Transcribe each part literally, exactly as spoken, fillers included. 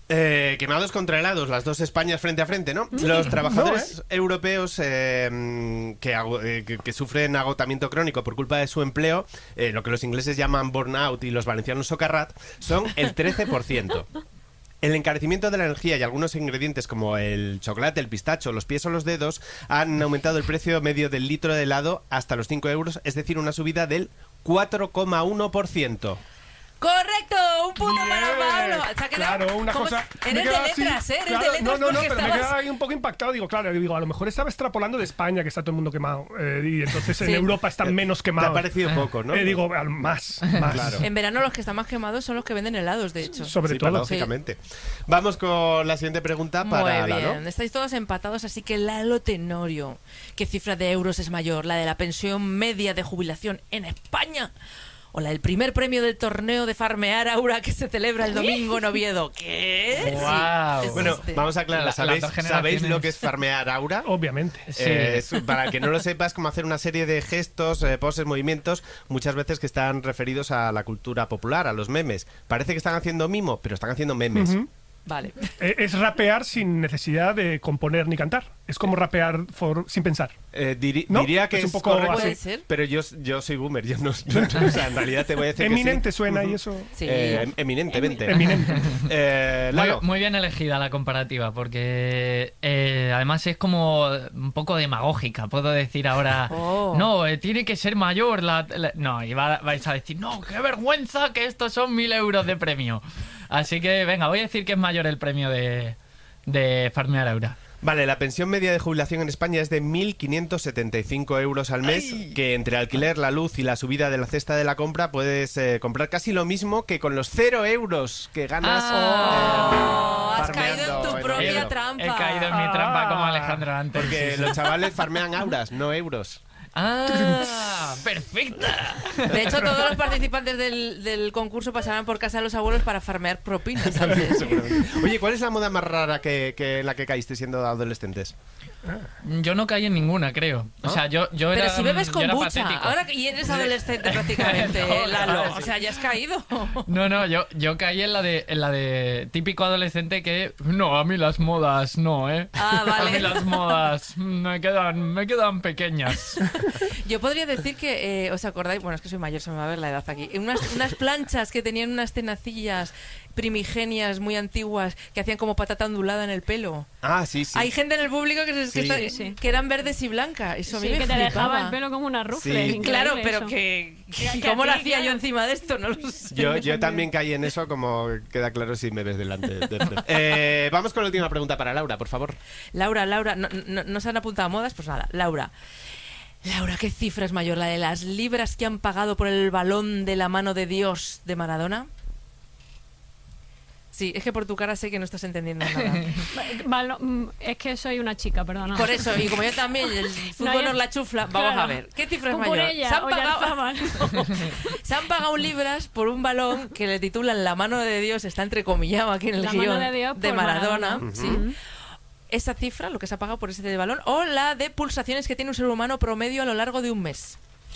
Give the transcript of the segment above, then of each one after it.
Eh, quemados contra helados, las dos Españas frente a frente, ¿no? Los trabajadores no, ¿eh? europeos eh, que, eh, que, que sufren agotamiento crónico por culpa de su empleo, eh, lo que los ingleses llaman burnout y los valencianos socarrat, son el trece por ciento. El encarecimiento de la energía y algunos ingredientes como el chocolate, el pistacho, los pies o los dedos han aumentado el precio medio del litro de helado hasta los cinco euros, es decir, una subida del cuatro coma uno por ciento. ¡Correcto! ¡Un punto para Pablo! ¿Se ha quedado? Claro, una ¿Cómo cosa... es? me Eres de queda así, letras, ¿eh? Eres claro, de letras no, no, no, porque pero me estabas... queda ahí un poco impactado. Digo, claro, digo, a lo mejor estaba extrapolando de España, que está todo el mundo quemado. Eh, y entonces Sí. en Europa están menos Te quemados. ha parecido poco, ¿no? Eh, digo, más, más. Claro. En verano los que están más quemados son los que venden helados, de hecho. Sobre Sí, todo. paradójicamente. Vamos con la siguiente pregunta para Muy Lalo. bien, estáis todos empatados, así que Lalo Tenorio, ¿qué cifra de euros es mayor? ¿La de la pensión media de jubilación en España? ¿O la del primer premio del torneo de Farmear Aura que se celebra el domingo en Oviedo? ¿Qué? Guau. Sí, Bueno, existe. vamos a aclarar. La- ¿Sabéis, las dos ¿Sabéis generaciones. lo que es farmear aura? Obviamente. Sí. Eh, es- para que no lo sepas, como hacer una serie de gestos, eh, poses, movimientos, muchas veces que están referidos a la cultura popular, a los memes. Parece que están haciendo mimo, pero están haciendo memes. Ujú. Vale. Eh, es rapear sin necesidad de componer ni cantar. Es como rapear for- sin pensar. Eh, diri- ¿No? Diría que Es es, un poco correcto, Puede ser. pero yo, yo soy boomer. Yo no, yo no- o sea, en realidad te voy a decir que Eminente sí. suena Ujú. y eso. Sí. Eh, eminentemente. Eminente. Eh, Muy, Lalo. muy bien elegida la comparativa, porque eh, además es como un poco demagógica. Puedo decir ahora, Oh. no, eh, tiene que ser mayor. La, la-". No, y va- vais a decir, no, qué vergüenza que estos son mil euros de premio. Así que venga, voy a decir que es mayor el premio de, de Farmear Aura. Vale, la pensión media de jubilación en España es de mil quinientos setenta y cinco euros al mes, que entre alquiler, la luz y la subida de la cesta de la compra puedes eh, comprar casi lo mismo que con los cero euros que ganas. Oh, eh, has caído en farmeando tu en propia Oviedo. trampa. He caído en mi Ah. trampa como Alejandro antes. Porque Sí, sí. los chavales farmean auras, no euros. ¡Ah! ¡Perfecta! De hecho, todos los participantes del, del concurso pasarán por casa de los abuelos para farmear propinas antes. Oye, ¿cuál es la moda más rara que, que en la que caíste siendo adolescentes? Yo no caí en ninguna, creo. O sea, yo, yo era Pero si bebes yo era kombucha, patético. ahora que y eres adolescente prácticamente, No, Lalo. claro, O sí. sea, ya has caído. No, no, yo, yo caí en la de en la de típico adolescente que no, a mí las modas no, ¿eh? Ah, vale. A mí las modas me quedan me quedan pequeñas. Yo podría decir que, eh, ¿os acordáis? Bueno, es que soy mayor, se me va a ver la edad aquí. Unas, unas planchas que tenían unas tenacillas primigenias muy antiguas que hacían como patata ondulada en el pelo. Ah, sí, sí. Hay gente en el público que, se, que, Sí. está- Sí, sí. que eran verdes y blancas. Eso a mí Sí, me que te dejaba flipaba. el pelo como una rufle. Sí. increíble Claro, pero eso. que, Que- que ¿cómo a lo ti, hacía yo claro. encima de esto? No lo sé. Yo, yo también caí en eso, como queda claro si me ves delante. de frente. Eh, vamos con la última pregunta para Laura, por favor. Laura, Laura, no, no, no se han apuntado a modas, pues nada, Laura. Laura, ¿qué cifra es mayor? ¿La de las libras que han pagado por el balón de la mano de Dios de Maradona? Sí, es que por tu cara sé que no estás entendiendo nada. Valo- mm, es que soy una chica, perdona. Por eso, y como yo también, el fútbol yo- nos la chufla, vamos claro. a ver. ¿Qué cifra es mayor? Cucurella Se han, o pagado, Yarzábal. se han pagado libras por un balón que le titulan La mano de Dios, está entrecomillado aquí en el La guión mano de Dios por Maradona. Maradona. Sí. Esa cifra, lo que se ha pagado por ese balón, o la de pulsaciones que tiene un ser humano promedio a lo largo de un mes.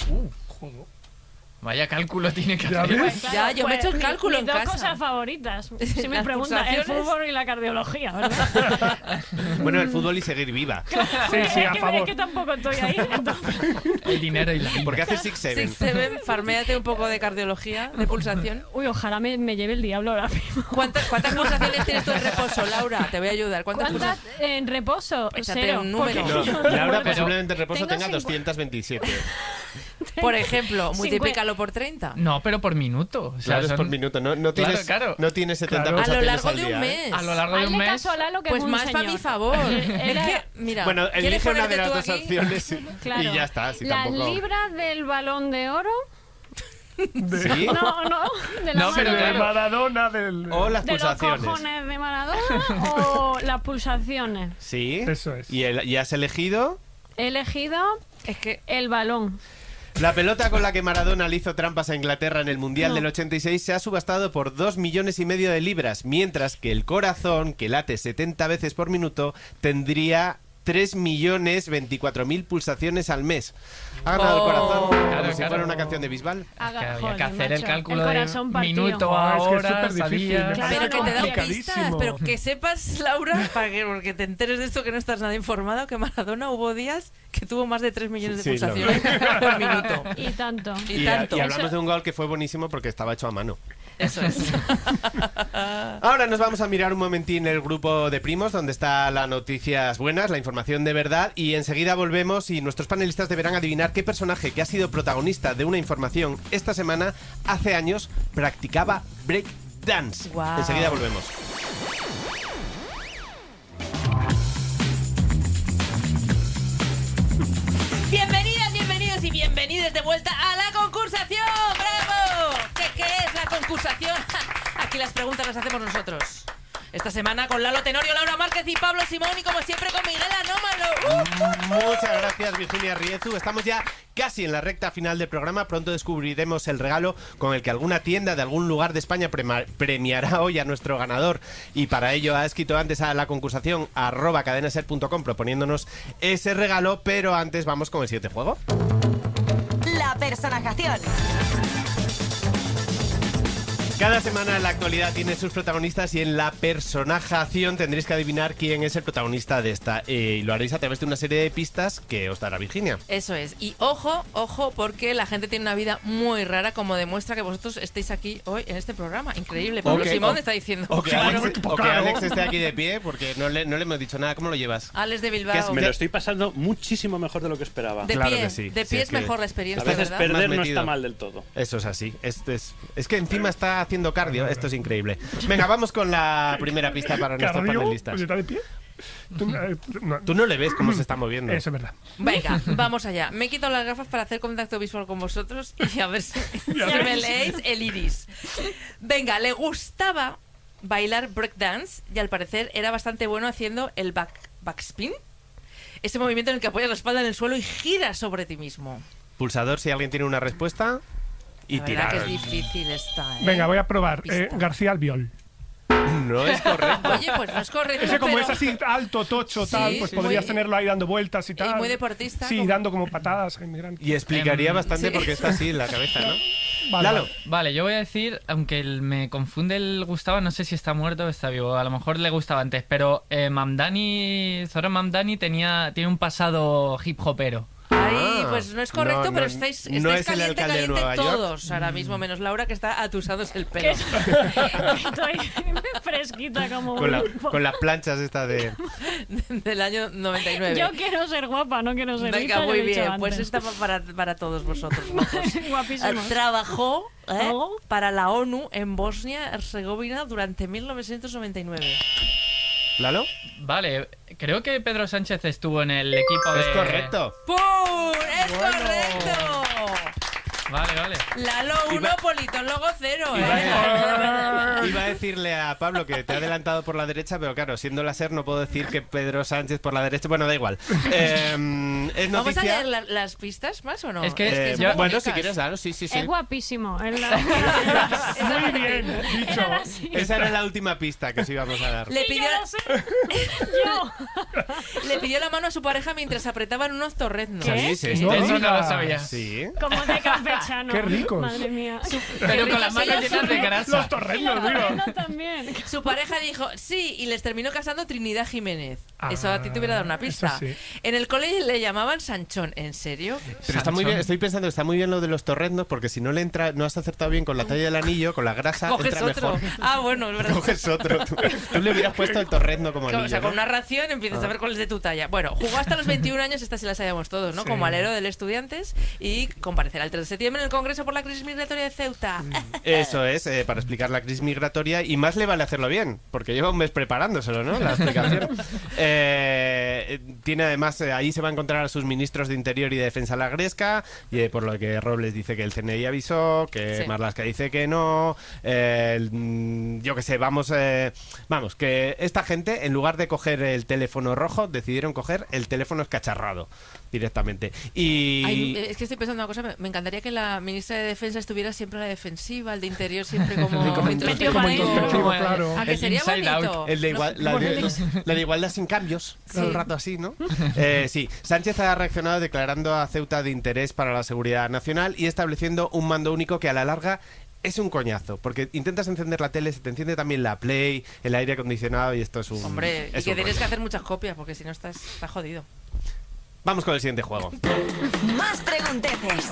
Vaya cálculo tiene que Ya hacer. ves. Ya, yo me he hecho el mi- cálculo mis en dos casa. cosas favoritas. Si me Las preguntan, el pulsaciones. fútbol y la cardiología, ¿verdad? Bueno, el fútbol y seguir viva. Sí, sí, es, a que, favor. es que tampoco estoy ahí. entonces- El dinero y la Porque hace Six Seven. Six Seven, farméate un poco de cardiología, de pulsación. Uy, ojalá me, me lleve el diablo ahora mismo. ¿Cuántas, cuántas pulsaciones tienes tú en reposo, Laura? Te voy a ayudar. ¿Cuántas, ¿Cuántas pulsaciones? en reposo? Échate Cero. un número. porque- No, Laura Pero- posiblemente en reposo Tengo tenga cincu- doscientos veintisiete. Por ejemplo, Cincuenta. multiplícalo por treinta. No, pero por minuto. O sea, Claro, es son- por minuto. No, no Claro, tienes, claro. no tienes setenta Claro. A lo pulsaciones largo al de un día, ¿eh? mes. A lo largo de un Hazle mes. caso a Lalo, que Pues es un más para señor. mi favor. Él- Es él- que, mira, Bueno, ¿quieres elige una de ponerte las tú dos aquí? opciones Claro. y ya está. Si Las tampoco... libras del balón de oro. ¿Sí? No, no. De la No, mano pero De de- claro. Maradona, del... O las de los pulsaciones. cojones de Maradona o las pulsaciones. Sí. Eso es. ¿Y, el- y has elegido? He elegido Es que el balón. La pelota con la que Maradona le hizo trampas a Inglaterra en el Mundial No. del ochenta y seis se ha subastado por dos millones y medio de libras, mientras que el corazón, que late setenta veces por minuto, tendría tres millones veinticuatro mil pulsaciones al mes. Ha ganado Oh. el corazón, como Claro, si claro. fuera una canción de Bisbal. Haga- Que había joder, que hacer el macho, cálculo el de corazón partido. minuto Joder, a es que es horas, a superdifícil. días. Claro, Pero que te da complicadísimo. pistas, pero que sepas, Laura, para que, porque te enteres de esto que no estás nada informado, que Maradona hubo días que tuvo más de tres millones de Sí, lo pulsaciones por minuto. Y tanto. Y, Y, tanto. y hablamos Eso- de un gol que fue buenísimo porque estaba hecho a mano. Eso es. Ahora nos vamos a mirar un momentín el grupo de primos donde está las noticias buenas, la información de verdad, y enseguida volvemos y nuestros panelistas deberán adivinar qué personaje que ha sido protagonista de una información esta semana hace años practicaba break dance. Guau. Enseguida volvemos. Bienvenidas, bienvenidos y bienvenidos de vuelta a la concursación. ¡Bravo! ¿Qué, qué es la concursación? Aquí las preguntas las hacemos nosotros. Esta semana con Lalo Tenorio, Laura Márquez y Pablo Simón, y como siempre con Miguel Anómalo. ¡Uh! Muchas gracias, Virginia Riezu. Estamos ya casi en la recta final del programa. Pronto descubriremos el regalo con el que alguna tienda de algún lugar de España prema- premiará hoy a nuestro ganador. Y para ello ha escrito antes a la concursación arroba cadenaser punto com proponiéndonos ese regalo. Pero antes vamos con el siguiente juego. La personajación. Cada semana en la actualidad tiene sus protagonistas y en la personajación tendréis que adivinar quién es el protagonista de esta. Eh, y lo haréis a través de una serie de pistas que os dará Virginia. Eso es. Y ojo, ojo, porque la gente tiene una vida muy rara, como demuestra que vosotros estéis aquí hoy en este programa. Increíble. Pablo Ok, Simón o- está diciendo. O que, claro. Alex, o que Alex esté aquí de pie porque no le, no le hemos dicho nada. ¿Cómo lo llevas? Alex de ¿Qué Bilbao. es? Me lo estoy pasando muchísimo mejor de lo que esperaba. De Claro pie, que sí. de Sí, pie es es que mejor la A experiencia, veces ¿verdad? perder Más no metido. está mal del todo. Eso es así. Esto es, es que encima está haciendo cardio. Esto es increíble. Venga, vamos con la primera pista para nuestros Cardio, panelistas. pues está de pie. Tú, eh, no, Tú no le ves cómo se está moviendo. Eso es verdad. Venga, vamos allá. Me he quitado las gafas para hacer contacto visual con vosotros y a ver si, si me leéis el iris. Venga, le gustaba bailar breakdance y al parecer era bastante bueno haciendo el back, backspin. Ese movimiento en el que apoyas la espalda en el suelo y giras sobre ti mismo. Pulsador si alguien tiene una respuesta. Y La verdad tirar. que es difícil esta, ¿eh? Venga, voy a probar. Eh, Pista. García Albiol. No es correcto. Oye, pues no es correcto, Ese como pero- es así alto, tocho, Sí, tal, pues sí, podrías muy- tenerlo ahí dando vueltas y tal. muy deportista, Sí, como- dando como patadas a inmigrantes. Y explicaría Em, bastante sí. por qué está así en la cabeza, ¿no? Vale, Lalo. vale. Vale, yo voy a decir, aunque el- me confunde el Gustavo, no sé si está muerto o está vivo, a lo mejor le gustaba antes, pero eh, Mamdani, Zoran Mamdani tenía, tiene un pasado hip hopero. Ay, Ah, pues no es correcto, no, pero no, estáis, no estáis es el caliente, alcalde de caliente Nueva York. todos ahora mismo, menos Laura, que está atusándose el pelo. Estoy fresquita como Con, la- un po- con las planchas esta de... Del año noventa y nueve. Yo quiero ser guapa, no quiero ser Venga, rica, muy lo he dicho bien. antes. Pues esta va para, para todos vosotros. guapos. Guapísimo. Eh, Trabajó ¿eh? Oh. para la ONU en Bosnia-Herzegovina durante mil novecientos noventa y nueve. ¿Lalo? Vale, creo que Pedro Sánchez estuvo en el equipo de... Es correcto. ¡Pum! ¡Es correcto! Vale, vale. Lalo uno, Iba- Politón luego cero. ¿eh? Iba a, iba a decirle a Pablo que te ha adelantado por la derecha, pero claro, siendo la SER no puedo decir que Pedro Sánchez por la derecha. Bueno, da igual. Eh, es ¿Vamos a noticia... leer la- las pistas más o no? Es que- Eh, son yo- bueno, bonitas. si quieres, claro, sí, sí, sí. Es guapísimo. Es la- Muy bien dicho. Era así. Esa era la última pista que os íbamos a dar. Le Y pidió, yo lo sé. Yo. le pidió la mano a su pareja mientras apretaban unos torreznos. ¿Qué? Sí, sí, No sí. Eso no digas. lo sabía. Sí. Como de campechano. Qué ricos. Madre mía. Pero con las manos llenas de grasa. Los torrenos, digo. Bueno, también. Su pareja dijo sí y les terminó casando Trinidad Jiménez. Ah, Eso a ti te hubiera dado una pista. eso sí. En el cole le llamaban Sanchón. ¿En serio? Pero está muy bien, estoy pensando, está muy bien lo de los torreznos, porque si no le entra, no has acertado bien con la talla del anillo, con la grasa, Coges entra otro. mejor. Ah, bueno, es verdad. Coges otro. Tú, tú le hubieras puesto el torrezno como Claro, anillo, o sea, con ¿no? una ración empiezas a ver cuál es de tu talla. Bueno, jugó hasta los veintiún años, esta sí la sabíamos todos, ¿no? Sí. Como alero del Estudiantes y comparecerá el tres de septiembre en el Congreso por la crisis migratoria de Ceuta. Eso es, eh, para explicar la crisis migratoria, y más le vale hacerlo bien, porque lleva un mes preparándoselo, ¿no? La explicación. Eh, tiene además, eh, ahí se va a encontrar a sus ministros de Interior y de Defensa la Gresca, y eh, por lo que Robles dice que el C N I avisó, que Sí. Marlaska dice que no, eh, el, mm, yo qué sé, vamos, eh, vamos, que esta gente, en lugar de coger el teléfono rojo, decidieron coger el teléfono escacharrado directamente. Y... Ay, es que estoy pensando una cosa, me, me encantaría que en la la ministra de Defensa estuviera siempre a la defensiva, el de Interior siempre como... Como introspectivo. como ahí, introspectivo, ¿no? claro. ¿A que El sería inside out. bonito? El de igual- la, de, la de igualdad sin cambios, todo el Sí. rato así, ¿no? Eh, sí, Sánchez ha reaccionado declarando a Ceuta de interés para la seguridad nacional y estableciendo un mando único que a la larga es un coñazo, porque intentas encender la tele, se te enciende también la Play, el aire acondicionado y esto es un... Hombre, y es que un tienes que rollo. hacer muchas copias, porque si no estás, estás jodido. Vamos con el siguiente juego. Más pregunteces.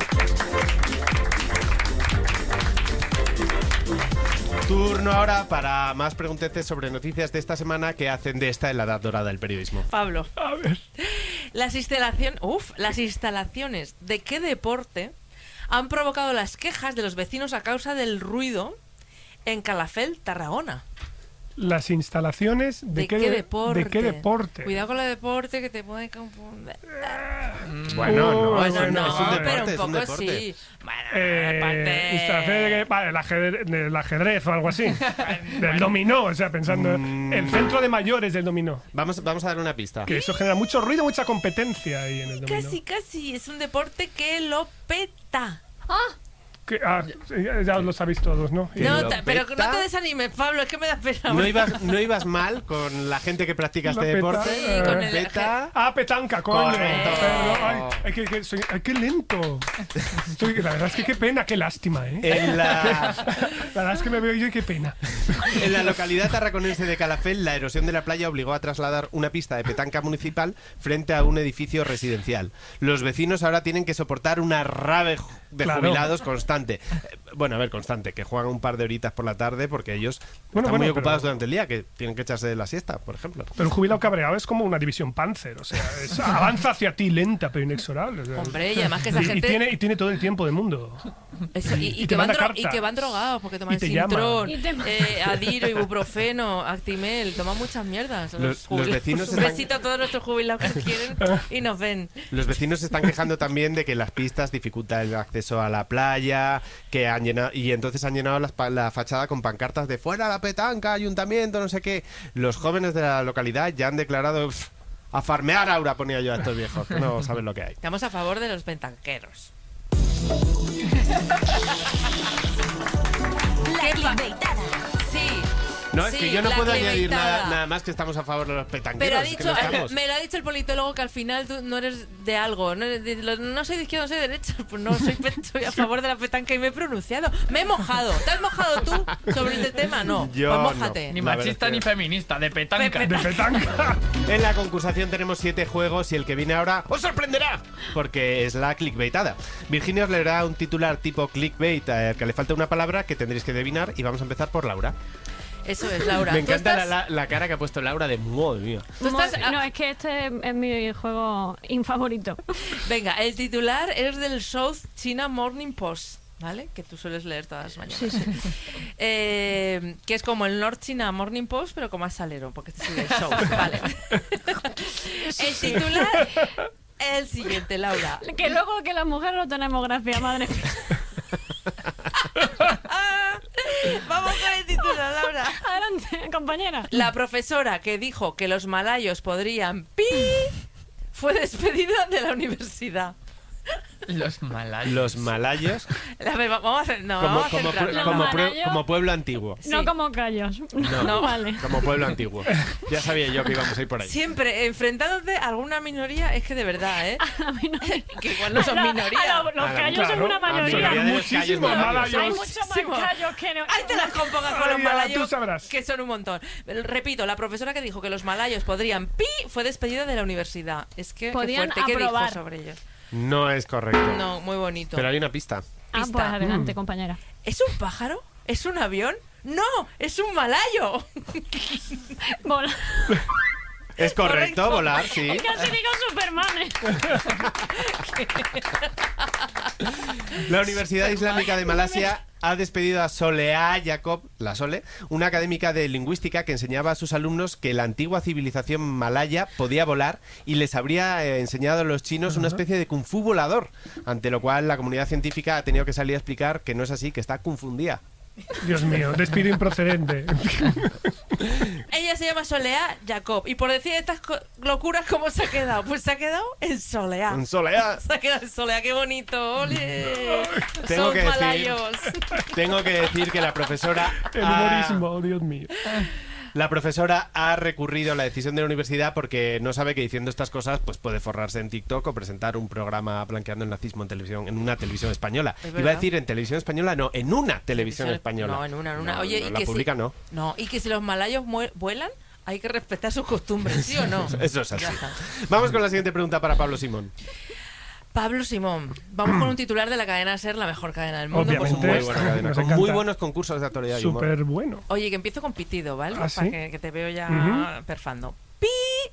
Turno ahora para más pregunteces sobre noticias de esta semana que hacen de esta en la edad dorada del periodismo. Pablo, A ver. las instalaciones, uf, las instalaciones de qué deporte han provocado las quejas de los vecinos a causa del ruido en Calafell, Tarragona. Las instalaciones de, ¿De, qué, deporte? ¿De qué deporte? Cuidado con lo de deporte que te puede confundir. Bueno, no, Bueno, es, un, no, es un deporte, pero un es poco un deporte. sí. Bueno, Eh, deporte. instalaciones de que- vale, el ajedrez, del ajedrez o algo así. Del dominó, o sea, pensando. Mm. El centro de mayores del dominó. Vamos, vamos a dar una pista. Que eso genera mucho ruido, mucha competencia ahí en el dominó. Casi, casi. Es un deporte que lo peta. Que- ah, ya, ya los sabéis todos, ¿no? Y- No, lo ta- pero peta. no te desanimes, Pablo, es que me da pena. No ibas, no ibas mal con la gente que practica La este peta. deporte. Sí, con el- Peta. Ah, petanca, coño. Correcto. Pero, ay, ay, que, que soy- ay, qué lento. Soy- la verdad es que qué pena, qué lástima, ¿eh? En la, La verdad es que me veo yo y qué pena. en la localidad tarraconense de Calafell, la erosión de la playa obligó a trasladar una pista de petanca municipal frente a un edificio residencial. Los vecinos ahora tienen que soportar una rave ju- de Claro. jubilados constante. Eh, Bueno, a ver, constante, que juegan un par de horitas por la tarde porque ellos Bueno, están muy bueno, ocupados pero- durante el día, que tienen que echarse de la siesta, por ejemplo. Pero un jubilado cabreado es como una división Panzer, o sea, es- avanza hacia ti lenta pero inexorable. o sea. Hombre, y además que esa Y- y, gente... tiene, y tiene todo el tiempo del mundo. Eso, y, y y que te van manda dro- cartas. y que van drogados porque toman Y te llama. Sintrón, Y te- eh, Adiro, ibuprofeno, Actimel, toman muchas mierdas. Los- los jubilados. vecinos Un están- besito a todos nuestros jubilados que quieren y nos ven. Los vecinos se están quejando también de que las pistas dificultan el acceso a la playa, que han llenado, y entonces han llenado las pa- la fachada con pancartas de fuera la petanca, ayuntamiento, no sé qué. Los jóvenes de la localidad ya han declarado "Pff, a farmear Aura", ponía yo a estos viejos, que no saben lo que hay. Estamos a favor de los petanqueros. La clickbaitada. Sí. No, es sí, que yo no la puedo añadir clementada. nada, nada más que estamos a favor de los petanqueros. Pero ha es que dicho, no estamos. me lo ha dicho el politólogo que al final tú no eres de algo. No, eres de- lo- no soy de izquierda, no soy de derecha. Pues no, soy, pe- soy a favor de la petanca y me he pronunciado. Me he mojado. ¿Te has mojado tú sobre este tema? No. Yo pues mójate. Ni La verdad machista es que- ni feminista, de petanca. Pe- De petanca. En la concursación tenemos siete juegos y el que viene ahora os sorprenderá, porque es la clickbaitada. Virginia os leerá un titular tipo clickbait al que le falta una palabra que tendréis que adivinar y vamos a empezar por Laura. Eso es, Laura. Me Tú encanta estás- la, la- la cara que ha puesto Laura de madre mía. tú estás- No, es que este es mi juego infavorito. Venga, el titular es del South China Morning Post, ¿vale? Que tú sueles leer todas las mañanas. Sí, sí. Eh, que es como el North China Morning Post, pero con más salero, porque este es el South, ¿vale? El titular es el siguiente, Laura. Que luego que las mujeres no tenemos gracia, madre mía. Vamos con el titular, Laura. Adelante, compañera. La profesora que dijo que los malayos podrían pi fue despedida de la universidad. Los malayos. Los malayos A ver, va- vamos a hacer. No, como, vamos a como, centrarnos. pue- como, Los pue- malayos- como pueblo antiguo. Sí. No como callos. No. No. Vale. Como pueblo antiguo. Ya sabía yo que íbamos a ir por ahí. Siempre enfrentándote a alguna minoría, es que de verdad, ¿eh? A mí no me- Que igual no son A la- minoría. a la- los A la- callos son claro, una a la mayoría. mayoría de los callos Muchísimos malayos. malayos. Hay muchos más Muchísimo. callos que no. Ahí te las compongas con los Ay, ya, tú malayos, sabrás. que son un montón. Pero, repito, la profesora que dijo que los malayos podrían pi fue despedida de la universidad. Es que, qué Podían fuerte, ¿qué dijo aprobar. sobre ellos? No es correcto. No, muy bonito. Pero hay una pista. Ah, pues Pista. adelante, compañera. ¿Es un pájaro? ¿Es un avión? ¡No! ¡Es un malayo! Bola. Es correcto, Correcto. volar, sí. Casi digo Superman. ¿eh? La Universidad Islámica de Malasia ha despedido a Soleá Jacob, la Sole, una académica de lingüística que enseñaba a sus alumnos que la antigua civilización malaya podía volar y les habría eh, enseñado a los chinos una especie de kung fu volador, ante lo cual la comunidad científica ha tenido que salir a explicar que no es así, que está confundida. Dios mío, despido improcedente. El ella se llama Soleá Jacob. Y por decir estas co- locuras, ¿cómo se ha quedado? Pues se ha quedado en Soleá. En Soleá. Se ha quedado en Soleá, qué bonito. ¡Ole! Tengo Son que decir- malayos. Tengo que decir que la profesora... El ha- humorismo, Dios mío. La profesora ha recurrido a la decisión de la universidad porque no sabe que diciendo estas cosas pues puede forrarse en TikTok o presentar un programa blanqueando el nazismo en televisión, en una televisión española. Es Iba a verdad. decir en televisión española, no, en una televisión española. No, en una, en una. No, Oye, no, y la que pública si, no. No, y que si los malayos mue- vuelan, hay que respetar sus costumbres, ¿sí o no? Eso es así. Ya está. Vamos con la siguiente pregunta para Pablo Simón. Pablo Simón. Vamos con un titular de la cadena SER, la mejor cadena del mundo. por Obviamente. Muy supuesto. buena cadena, Nos con encanta. muy buenos concursos de actualidad y humor. Súper bueno. Oye, que empiezo con pitido, ¿vale? ¿Ah, Para sí? que, que te veo ya Ujú. perfando. ¡Pi!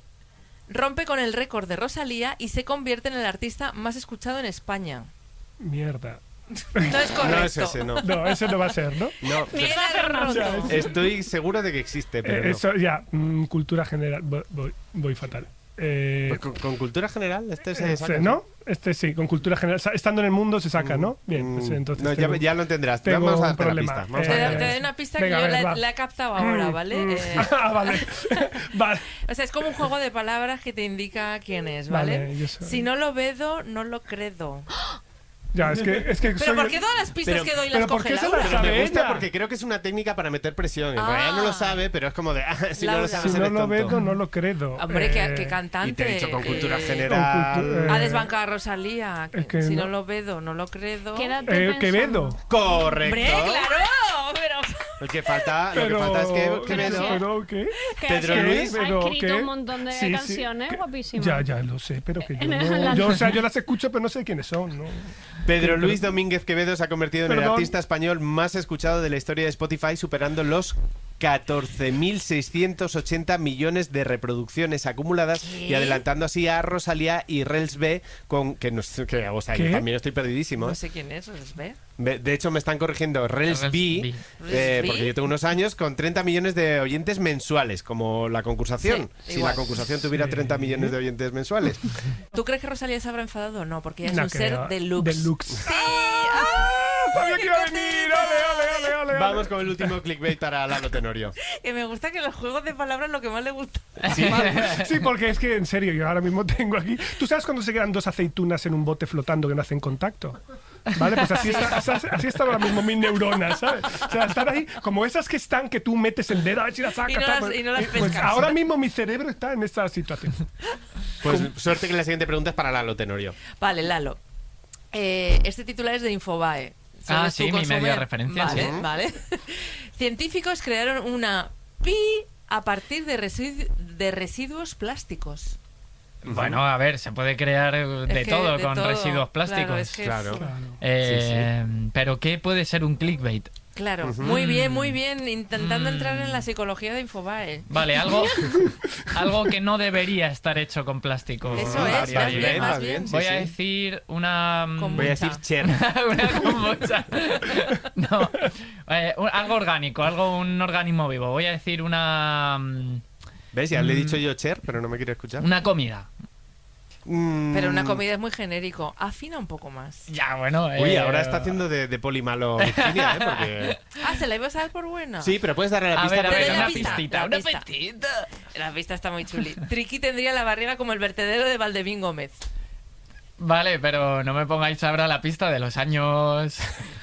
Rompe con el récord de Rosalía y se convierte en el artista más escuchado en España. Mierda. No es correcto. No es ese, no. No, ese no va a ser, ¿no? No, Bien O sea, roto. es- estoy seguro de que existe, pero Eh, no. Eso ya, mm, cultura general. Voy, voy- voy fatal. Eh, Pues con, con cultura general, este se ese, saca, ¿no? Este sí, con cultura general. Sa- Estando en el mundo se saca, ¿no? Bien, pues Mm, entonces. no, ya, tengo- ya lo entenderás. tengo Vamos a un darte la problema. pista. Vamos Te, a Eh, doy- darte te la doy una pista venga, que yo a ver, la, va. la he captado ahora, Mm, ¿vale? mm. Eh, Ah, vale. Vale. o sea, es como un juego de palabras que te indica quién es, ¿vale? Vale, yo soy- Si no lo vedo, no lo credo. Ya, es que, es que Pero soy ¿por el- qué todas las pistas Pero- que doy pero las ¿por coge qué se Laura? las Pero sabe me gusta ella? porque creo que es una técnica para meter presión. En Ah. realidad no lo sabe, pero es como de, ah, si no Laura. lo sabes, Si eres no lo tonto. veo, no lo credo. Hombre, que, Eh, que cantante. Y te he dicho con que- cultura Con general. cultu- eh, Ha desbancado a Rosalía. que es que si no- no lo veo, no lo credo. Quédate eh, pensando. Quevedo. Correcto. ¡Hombre, claro! Pero... El que falta, lo Pero, que falta es que Quevedo. pero, ¿qué? Que Pedro ha- Luis. Ha Pero, escrito ¿qué? un montón de Sí, sí, canciones que- guapísimas. Ya, ya lo sé, pero que yo, En no, la- yo, o sea, yo las escucho, pero no sé quiénes son, ¿no? Pedro Luis Domínguez Quevedo se ha convertido en el Perdón. artista español más escuchado de la historia de Spotify, superando los catorce mil seiscientos ochenta millones de reproducciones acumuladas ¿Qué? y adelantando así a Rosalía y Rels B, con que, no sé, que o sea, yo ¿Qué? también estoy perdidísimo. No sé quién es, ¿es ver? Ve- De hecho, me están corrigiendo Rels Rels B, B. eh, Rels B. porque yo tengo unos años con treinta millones de oyentes mensuales, como la concursación. Sí, si igual. la concursación tuviera Sí. treinta millones de oyentes mensuales. ¿Tú crees que Rosalía se habrá enfadado? No, porque ella es No un creo. ser deluxe. Deluxe. ¡Sí! ¡Ah! Sabía ¡Qué que iba a venir. contenta! Ole, ole, ole, ole, ole. Vamos con el último clickbait para Lalo Tenorio. Que me gusta que los juegos de palabras es lo que más le gusta. Sí, porque es que en serio, yo ahora mismo tengo aquí. ¿Tú sabes cuando se quedan dos aceitunas en un bote flotando que no hacen contacto? Vale, pues así, está, así, así están ahora mismo mis neuronas, ¿sabes? O sea, están ahí como esas que están que tú metes el dedo a ver si las sacas. Y no tal, las- y no las pues pescas. ahora mismo mi cerebro está en esta situación. Pues suerte que la siguiente pregunta es para Lalo Tenorio. Vale, Lalo. Eh, este titular es de Infobae. Ah, ¿Sabes sí, tú mi consumer? medio de referencia, Vale, sí. vale. Científicos crearon una pi a partir de, residu- de residuos plásticos. Bueno, a ver, se puede crear eh, de Es que todo de con todo. residuos Claro, plásticos. es que Claro. sí. Claro. Eh, Pero ¿qué puede ser un clickbait? Claro, muy bien, muy bien. Intentando entrar en la psicología de Infobae. Vale, algo, algo que no debería estar hecho con plástico. Eso Ah, es, va más bien, bien, va más bien, bien. sí, Voy sí. a decir una... mm, Con Voy a Mucha. decir Cher. una kombucha. No, eh, un- algo orgánico, algo un organismo vivo. Voy a decir una mm, ¿Ves? Ya le he dicho yo Cher, pero no me quiere escuchar. una comida. Mm. Pero una comida es muy genérico. Afina un poco más. Ya, bueno. Uy, eh, ahora está haciendo de, de poli malo Virginia, ¿eh? Porque... Ah, ¿se la ibas a dar por buena? Sí, pero puedes darle la A pista. ver, a Te ver, doy la una pista, pistita, la una pista. pistita. La vista está muy chuli. Triqui tendría la barriga como el vertedero de Valdemín Gómez. Vale, pero no me pongáis ahora la pista de los años...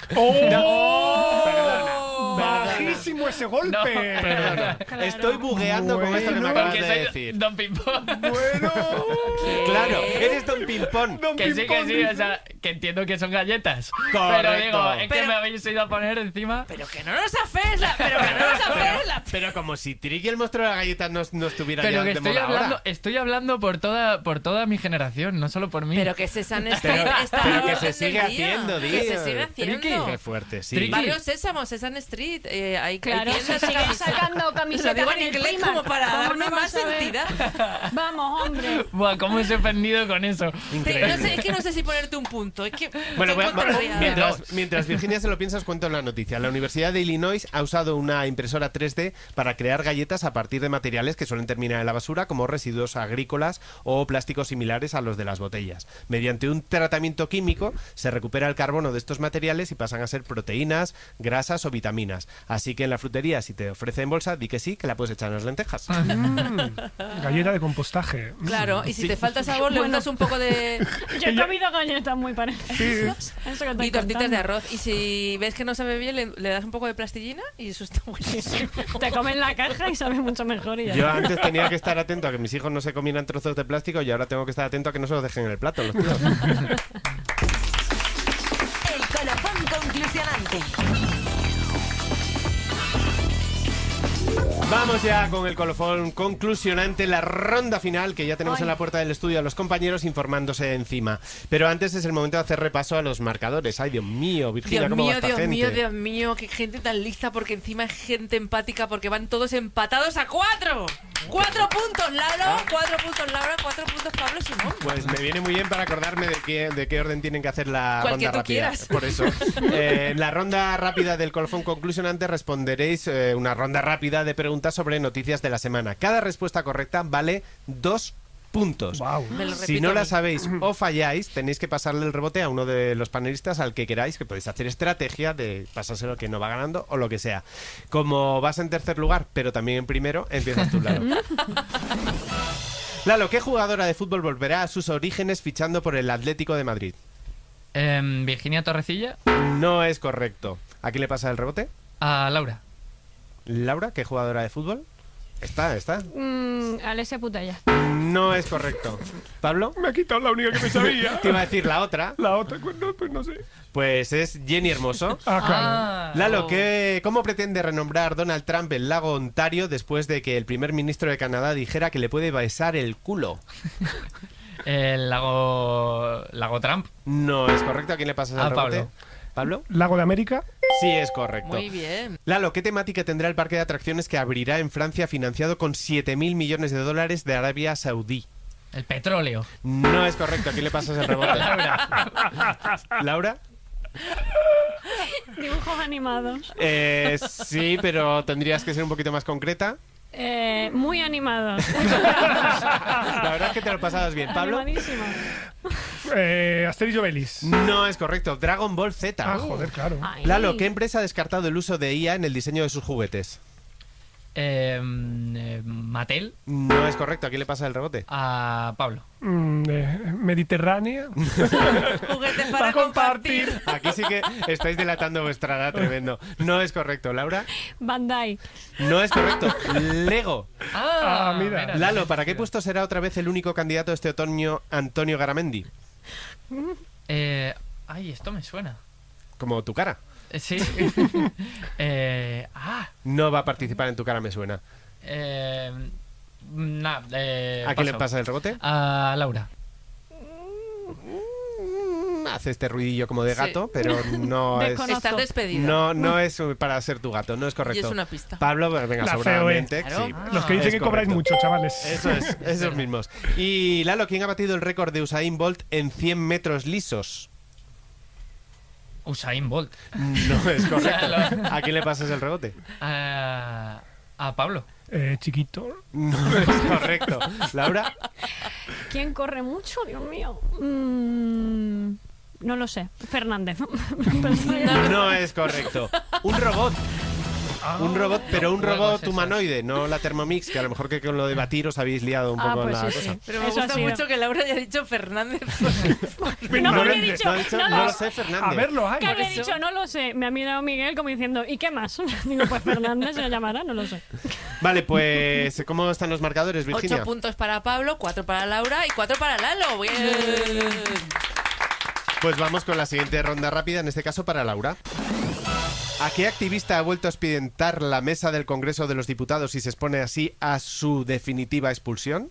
¡Oh! Bajísimo ese golpe. No, Perdona. Claro. Estoy bugueando con esto que me Bueno. acabas Porque de soy decir. Don Pimpón. Bueno. Claro, eres Don Pimpón. Don Que sí, que Pimpón. sí, o sea, que entiendo que son galletas. Correcto. Pero digo, es que Pero- me habéis ido a poner encima. Pero que no nos afes la... Pero que no nos afes la... Pero como si Tricky el monstruo de la galleta no, no estuviera Pero ya que de estoy moda hablando, ahora. estoy hablando por toda, por toda mi generación, no solo por mí. Pero que Sesame Street Pero- está pero a la que orden se del sigue día. haciendo, Que tío. se sigue Triqui. haciendo. Qué fuerte, sí. Triqui. Barrio Sésamo, Sesame Street. Eh, hay, Claro, hay se tiendas siguen camisetas. sacando Lo camisetas digo en en el inglés Primark. como para ¿Cómo darme no más vas a ver? entidad. Vamos, hombre. Buah, cómo os he ofendido con eso. Te- no sé, es que no sé si ponerte un punto. punto. Es que Bueno, voy a- estoy contrariada. mientras, mientras Virginia se lo piensa, os cuento la noticia. La Universidad de Illinois ha usado una impresora tres D para crear galletas a partir de materiales que suelen terminar en la basura, como residuos agrícolas o plásticos similares a los de las botellas. Mediante un tratamiento químico se recupera el carbono de estos materiales y pasan a ser proteínas, grasas o vitaminas. Así que en la frutería, si te ofrece en bolsa, di que sí, que la puedes echar en las lentejas. Mm, galleta de compostaje. Mm. Claro, y si Sí. te falta sabor, le untas un poco de... Yo he comido galletas muy parecidas. Eso que estoy y tortitas contando. de arroz. Y si ves que no sabe bien, le, le das un poco de plastillina y eso está buenísimo. Te comes la caja y sabe mucho mejor. Y ya Yo está. antes tenía que estar atento a que mis hijos no se comieran trozos de plástico y ahora tengo que estar atento a que no se los dejen en el plato los tíos. El colofón conclusionante. Vamos ya con el colofón conclusionante, la ronda final, que ya tenemos Ay. en la puerta del estudio a los compañeros informándose encima. Pero antes es el momento de hacer repaso a los marcadores. Ay, Dios mío, Virginia, Dios ¿cómo va mío, esta Dios gente? mío, Dios mío, qué gente tan lista, porque encima es gente empática, porque van todos empatados a cuatro. Cuatro puntos, Lalo, cuatro puntos, Laura, cuatro puntos, Pablo, Simón. Pues me viene muy bien para acordarme de qué, de qué orden tienen que hacer la Cual que ronda tú rápida. quieras. Por eso. Eh, en la ronda rápida del colofón conclusionante responderéis eh, una ronda rápida de preguntas sobre noticias de la semana. Cada respuesta correcta vale dos puntos. Wow. Me lo Si repito no a la mí. sabéis o falláis, tenéis que pasarle el rebote a uno de los panelistas al que queráis, que podéis hacer estrategia de pasárselo al que no va ganando o lo que sea. Como vas en tercer lugar, pero también en primero, empiezas tú, Lalo. Lalo, ¿qué jugadora de fútbol volverá a sus orígenes fichando por el Atlético de Madrid? Em, Virginia Torrecilla No es correcto. ¿A quién le pasa el rebote? a Laura. Laura, ¿qué jugadora de fútbol? Está, está. Mm, Alessia Putella. No es correcto. ¿Pablo? Me ha quitado la única que me sabía. Te iba a decir la otra. La otra, pues no, pues no sé. Pues es Jenny Hermoso. Ah, claro. Ah, Lalo, oh. ¿qué, ¿cómo pretende renombrar Donald Trump el lago Ontario después de que el primer ministro de Canadá dijera que le puede besar el culo? El lago. Lago Trump. No es correcto. ¿A quién le pasas el A rebote? Pablo. ¿Pablo? Lago de América. Sí, es correcto. Muy bien. Lalo, ¿qué temática tendrá el parque de atracciones que abrirá en Francia financiado con siete mil millones de dólares de Arabia Saudí? El petróleo. No es correcto. ¿A quién le pasas el rebote? ¿Laura? Dibujos animados. Eh, sí, pero tendrías que ser un poquito más concreta. Eh, muy animados. La verdad es que te lo pasabas bien. ¿Pablo? Animadísimo. Eh, Asterix y Obelix. No es correcto. Dragon Ball Z. Ah, joder, claro. Ay. Lalo, ¿qué empresa ha descartado el uso de I A en el diseño de sus juguetes? Em, eh, Mattel No es correcto. ¿A quién le pasa el rebote? a Pablo. Mm, eh, Mediterránea. Juguetes para Para compartir. compartir. Aquí sí que estáis delatando vuestra edad tremendo. No es correcto. ¿Laura? Bandai. No es correcto. Lego. Ah, mira. Lalo, ¿para qué puesto será otra vez el único candidato este otoño Antonio Garamendi? Eh, ay, esto me suena. Como tu cara. Eh, Sí. eh, ah. No va a participar en tu cara, me suena. Eh, nah, eh, ¿A quién le paso. pasa el rebote? A Laura. Mm, Hace este ruidillo como de Sí. gato, pero no es... Desconozco. Estás despedido. No, no es para ser tu gato, no es correcto. Y es una pista. Pablo, pues venga, La seguramente. feo, ¿eh? Sí. Claro. Los que dicen Es que cobráis correcto. mucho, chavales. Eso es, esos mismos. Y Lalo, ¿quién ha batido el récord de Usain Bolt en cien metros lisos? Usain Bolt. No es correcto. ¿A quién le pasas el rebote? A, a Pablo. Eh, chiquito. No es correcto. ¿Laura? ¿Quién corre mucho? Dios mío. Mm, no lo sé. Fernández. No es correcto. Un robot. Un robot, pero un Juegos robot esos. humanoide, no la Thermomix, que a lo mejor que con lo de batir os habéis liado un Ah, poco en pues la sí, cosa. sí. Pero me Eso ha gusta sido. mucho que Laura haya dicho Fernández. No, porque he le- dicho, no, ha dicho, no no lo lo sé, Fernández. A ver, lo hay. Que había eso. dicho, no lo sé. Me ha mirado Miguel como diciendo, ¿y qué más? Digo, pues Fernández se lo llamará, no lo sé. Vale, pues ¿cómo están los marcadores, Virginia? Ocho puntos para Pablo, cuatro para Laura y cuatro para Lalo. Bien. Pues vamos con la siguiente ronda rápida, en este caso para Laura. ¿A qué activista ha vuelto a expedientar la mesa del Congreso de los Diputados y se expone así a su definitiva expulsión?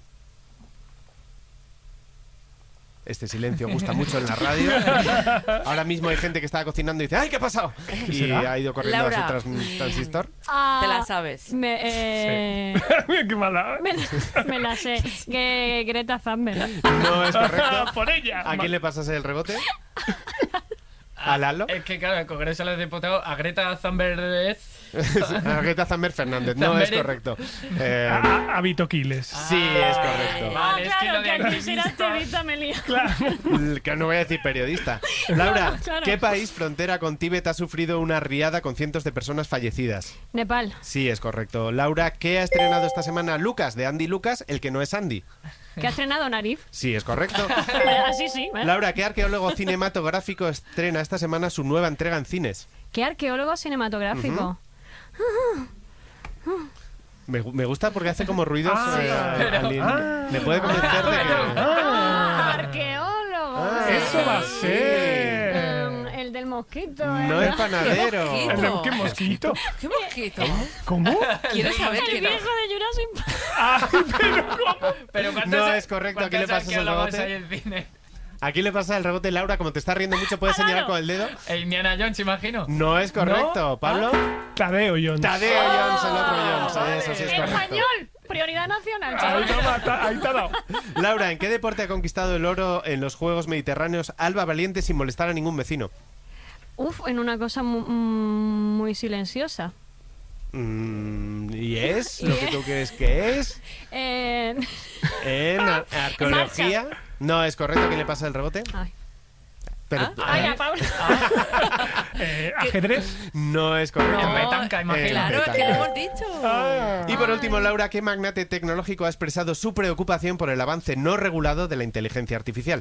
Este silencio gusta mucho en la radio. Ahora mismo hay gente que estaba cocinando y dice ¡ay, qué ha pasado! Y será? ha ido corriendo Laura. a su trans- transistor. Ah, Te la sabes. Me, eh, Qué mala. me, la- me la sé. Que Greta Thunberg. No es correcto. Por ella. ¿A quién le pasas el rebote? ¿A Lalo? Es que claro, el Congreso de los Diputados a Greta Thunberg. A Greta Thunberg Fernández, no es Thunberg. correcto. Eh, A, a Vito Quiles. sí, es correcto. Vale, es que claro, lo de que al decir activista- activista me lío. Que no voy a decir periodista. Laura, Claro. ¿qué país frontera con Tíbet ha sufrido una riada con cientos de personas fallecidas? Nepal. Sí, es correcto. Laura, ¿qué ha estrenado esta semana Lucas, de Andy Lucas, el que no es Andy? ¿Que ha estrenado Narif? Sí, es correcto. Así sí. ¿eh? Laura, ¿qué arqueólogo cinematográfico estrena esta semana su nueva entrega en cines? ¿Qué arqueólogo cinematográfico? Me, me gusta porque hace como ruidos. Ah, eh, pero- alien- ah. me puede convencer de que... Ah, Arqueólogo. Ah, eso va a ser. Um, el del mosquito. No ¿eh? es panadero. ¿Qué ¿El mosquito? de ¿Qué mosquito? ¿Qué mosquito? ¿Cómo? Quiero saber El quién viejo es. de Jurassic Park. Pero ¿cuántos- No es correcto, ¿a quién le cuántos pasas el arqueólogos rebote? hay en cine? Aquí le pasa el rebote, Laura, como te estás riendo mucho, puedes señalar con el dedo. E Indiana Jones, imagino. No es correcto, Pablo. Tadeo Jones. Tadeo Jones, el otro Jones. vale. Eso sí es correcto. Español. Prioridad nacional, Ahí, chaval. toma, ta- ahí te ha dado. Laura, ¿en qué deporte ha conquistado el oro en los Juegos Mediterráneos Alba Valiente sin molestar a ningún vecino? Uf, en una cosa mu- mm, muy silenciosa. Mm, ¿Y es ¿Y lo que es? tú crees que es? Eh, ¿En ar- arqueología? No es correcto. ¿Quién le pasa el rebote? Ay, Pero, Ay, ¿eh? a Pablo. Eh, ajedrez. No es correcto. En petanca, imagino. Claro, es que lo petanca. hemos dicho. Ah. Y por último, Laura, ¿qué magnate tecnológico ha expresado su preocupación por el avance no regulado de la inteligencia artificial?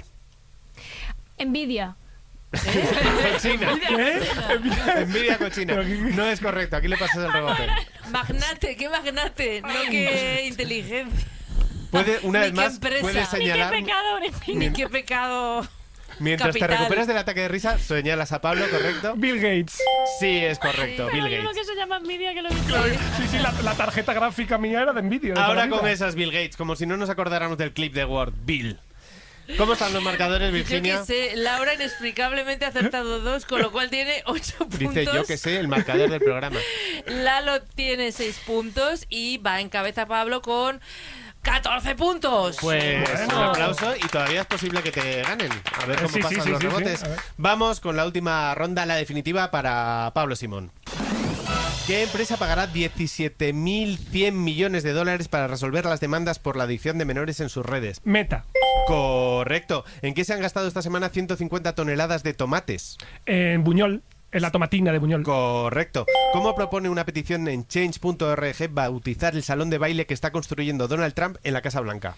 Envidia. Cochina. ¿Qué? Envidia cochina. No es correcto. Aquí le pasas el rebote. Magnate, ¿qué magnate? No qué inteligencia. Puede, una Ni vez qué más, empresa. puedes Ni qué señalar. Qué pecador, en fin. Ni qué pecado. Mientras capital. te recuperas del ataque de risa, señalas a Pablo, ¿correcto? Bill Gates. Sí, es correcto. Pero Bill hay uno Gates. que se llama envidia que lo Claro, sí, sí, la, la tarjeta gráfica mía era de Nvidia. de toda Ahora la con vida. esas Bill Gates, como si no nos acordáramos del clip de Word. Bill. ¿Cómo están los marcadores, Yo Virginia? que sé, Laura inexplicablemente ha acertado dos, con lo cual tiene ocho puntos. Dice yo que sé, el marcador del programa. Lalo tiene seis puntos y va en cabeza Pablo con catorce puntos. Pues Bueno. un aplauso y todavía es posible que te ganen. A ver Eh, cómo sí, sí, pasan sí, los sí, sí. rebotes. A ver. Vamos con la última ronda, la definitiva para Pablo Simón. ¿Qué empresa pagará diecisiete mil cien millones de dólares para resolver las demandas por la adicción de menores en sus redes? Meta. Correcto. ¿En qué se han gastado esta semana ciento cincuenta toneladas de tomates? En Buñol. En la tomatina de Buñol. Correcto. ¿Cómo propone una petición en change punto org bautizar el salón de baile que está construyendo Donald Trump en la Casa Blanca?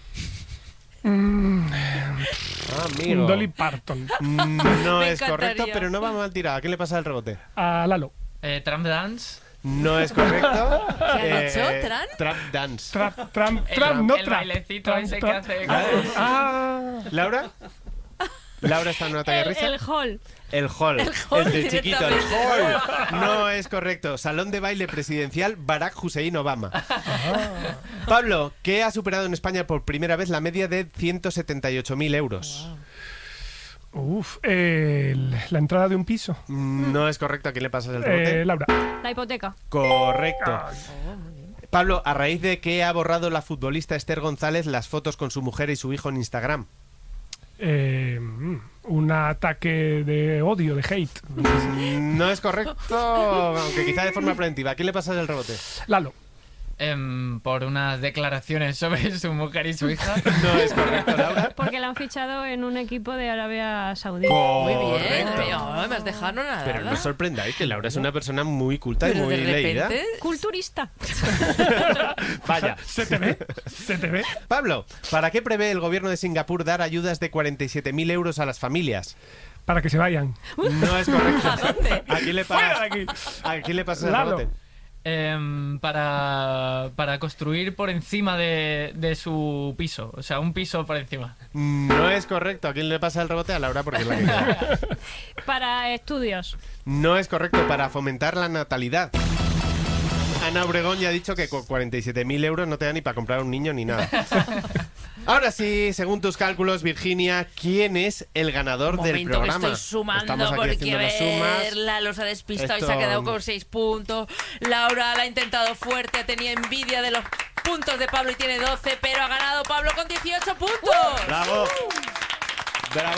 Amigo. Dolly Parton. Mm, No Me es correcto, encantaría. pero no va mal tirado. ¿A quién le pasa el rebote? A Lalo. Eh, Trump Dance. No es correcto. ¿Qué ha dicho, Tran? Trump Dance. Trap, Trump, El- Trump, no el trap. bailecito Trump, ese que trap. hace- Ah, ah. ¿Laura? ¿Laura está en una talla de El, risa? el hall. El hall. El, hall de chiquito, el directamente. hall. No es correcto. Salón de baile presidencial Barack Hussein Obama. Pablo, ¿qué ha superado en España por primera vez la media de ciento setenta y ocho mil euros? Uf, eh, el- la entrada de un piso. Mm, No es correcto. ¿A quién le pasas el rebote? Eh, Laura. La hipoteca. Correcto. Ay. Pablo, ¿a raíz de qué ha borrado la futbolista Esther González las fotos con su mujer y su hijo en Instagram? Eh, mm, un ataque de odio, de hate. Mm, No es correcto, aunque quizá de forma preventiva. ¿A quién le pasas el rebote? Lalo. Em, por unas declaraciones sobre su mujer y su hija. No es correcto, Laura. Porque la han fichado en un equipo de Arabia Saudí. Muy bien. Correcto. Ay, me has dejado nada. Pero no os sorprendáis que Laura es una persona muy culta y Pero muy de leída. repente... Culturista. Vaya. ¿Se te ve? ¿Se te ve? Pablo, ¿para qué prevé el gobierno de Singapur dar ayudas de cuarenta y siete mil euros a las familias? Para que se vayan. No es correcto. ¿A dónde? ¿A quién le ¡Fuera pagas? de aquí! ¿A quién le pasas el Lalo. rebote? Em, para, para construir por encima de, de su piso. O sea, un piso por encima. No es correcto. ¿A quién le pasa el rebote? A Laura, porque es la que queda. Para estudios. No es correcto. Para fomentar la natalidad. Ana Obregón ya ha dicho que con cuarenta y siete mil euros no te da ni para comprar un niño ni nada. Ahora sí, según tus cálculos, Virginia, ¿quién es el ganador Un del momento que programa? estoy sumando Estamos aquí porque haciendo las ver, sumas. Lalo se ha despistado y se Esto- ha quedado con seis puntos. Laura la ha intentado fuerte, tenía envidia de los puntos de Pablo y tiene doce, pero ha ganado Pablo con dieciocho puntos. ¡Bravo! ¡Bravo!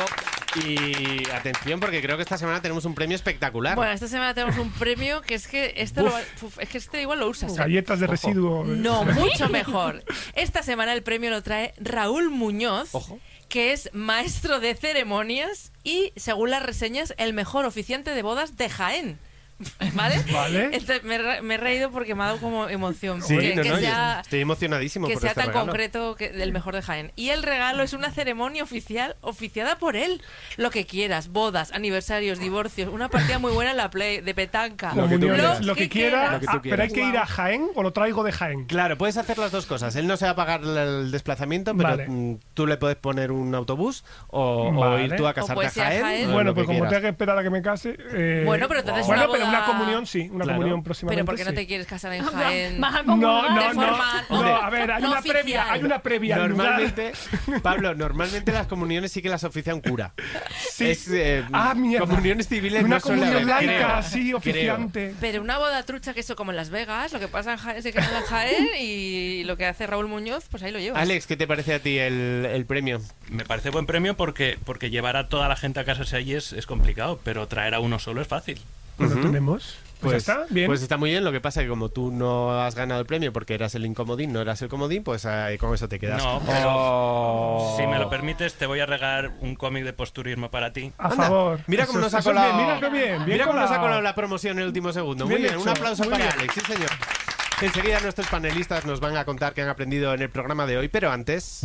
Y atención, porque creo que esta semana tenemos un premio espectacular. Bueno, esta semana tenemos un premio que es que este, lo, uf, es que este igual lo usas. ¿eh? Galletas de Ojo. residuo. No, mucho mejor. Esta semana el premio lo trae Raúl Muñoz, Ojo. que es maestro de ceremonias y, según las reseñas, el mejor oficiante de bodas de Jaén. ¿Vale? Vale. Este, me, he- me he reído porque me ha dado como emoción. Sí, que, no, que no, yo sea, estoy emocionadísimo que por sea este tan regalo. concreto que, del mejor de Jaén. Y el regalo es una ceremonia oficial oficiada por él. Lo que quieras, bodas, aniversarios, divorcios, una partida muy buena en la Play, de petanca. Lo que tú Comuniones, quieras. lo que quiera. Lo que tú Ah, pero hay quieras. que ir a Jaén o lo traigo de Jaén. Claro, puedes hacer las dos cosas. Él no se va a pagar el desplazamiento, pero Vale. mm, tú le puedes poner un autobús o, o Vale. ir tú a O casarte a puedes ir a Jaén. Jaén. o Bueno, lo pues que como quieras. tenga que esperar a que me case. eh, Bueno, pero entonces Bueno, una pero una boda- comunión sí, una Claro. comunión próximamente. Pero ¿por qué no sí. te quieres casar en Jaén? Vas a No, comulgar. no, De no. forma- No, Hombre, a ver, hay no una oficial. previa, hay una previa al lugar. Normalmente, Pablo, normalmente las comuniones sí que las oficia un cura. Sí. Es, eh, Ah, mierda. comuniones civiles Una no suele comunión haber, laica, creo. sí, Creo. oficiante. Pero una boda trucha que eso como en Las Vegas, lo que pasa en Jaén se queda en Jaén y lo que hace Raúl Muñoz, pues ahí lo llevas. Alex, ¿qué te parece a ti el, el premio? Me parece buen premio porque, porque llevar a toda la gente a casarse allí es, es complicado, pero traer a uno solo es fácil. Pues lo Ujú. tenemos. Pues, ya está, bien. Pues está muy bien. Lo que pasa es que como tú no has ganado el premio porque eras el incomodín, no eras el comodín, pues eh, con eso te quedas. No, pero Oh. si me lo permites, te voy a regalar un cómic de posturismo para ti. a Anda, favor. Mira cómo Eso- nos ha eso es colado. bien, mira qué bien, bien Mira cómo nos ha colado. colado la promoción en el último segundo. Muy Bien bien, un hecho, aplauso muy para bien. Alex, sí señor. Enseguida nuestros panelistas nos van a contar qué han aprendido en el programa de hoy, pero antes...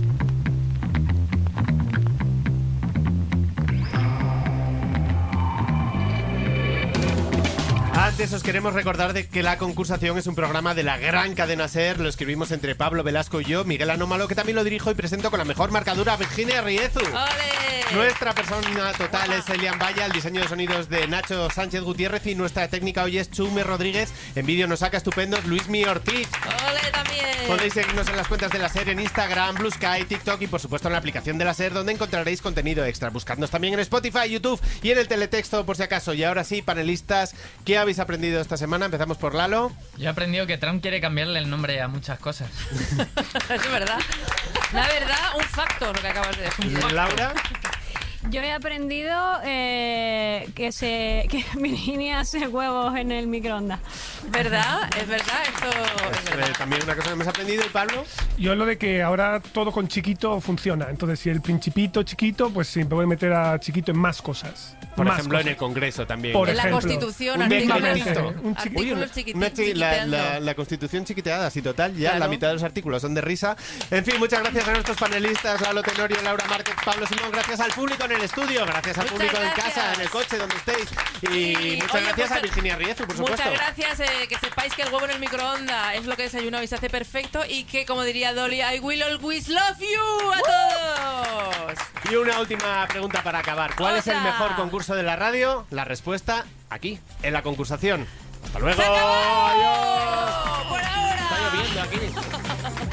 Antes os queremos recordar de que La Concursación es un programa de la gran cadena SER. Lo escribimos entre Pablo Velasco y yo, Miguel Anómalo, que también lo dirijo y presento con la mejor marcadura, Virginia Riezu. ¡Ole! Nuestra persona total es Elian Vaya, el diseño de sonidos de Nacho Sánchez Gutiérrez y nuestra técnica hoy es Chume Rodríguez. En vídeo nos saca estupendos Luismi Ortiz. ¡Ole también! Podéis seguirnos en las cuentas de la SER en Instagram, Blue Sky, TikTok y por supuesto en la aplicación de la SER, donde encontraréis contenido extra. Buscadnos también en Spotify, YouTube y en el teletexto por si acaso. Y ahora sí, panelistas, ¿qué habéis aprendido esta semana? Empezamos por Lalo. Yo he aprendido que Trump quiere cambiarle el nombre a muchas cosas. Es verdad. La verdad, un facto lo que acabas de decir. Laura. Yo he aprendido eh, que se que Virginia hace huevos en el microondas. ¿Verdad? Es verdad, esto es Eh, verdad. también una cosa que hemos aprendido, ¿y Pablo? Yo lo de que ahora todo con chiquito funciona. Entonces, si el principito chiquito, pues sí, me puede meter a chiquito en más cosas. Por más ejemplo, en cosas. el Congreso también. Por En la ejemplo, Constitución, un artículos, decretito. Un chiqui- Uy, una- artículos chiquiti- una chi- la, chiquiteando. la- la Constitución chiquiteada, sí, total. Ya Claro. la mitad de los artículos son de risa. En fin, muchas gracias a nuestros panelistas, Lalo Tenorio, Laura Márquez, Pablo Simón. Gracias al público en el estudio, gracias al Muchas público en gracias. casa, en el coche, donde estéis. Y, Y, muchas oye, gracias pues, a Virginia Riezu, por supuesto. Muchas gracias, eh, que sepáis que el huevo en el microondas es lo que desayuno y se hace perfecto y que, como diría Dolly, I will always love you a todos. Y una última pregunta para acabar. ¿Cuál es el Otra. mejor concurso de la radio? La respuesta aquí, en la concursación. Hasta luego. ¡Se acabó! Adiós. ¡Por ahora! Está lloviendo aquí.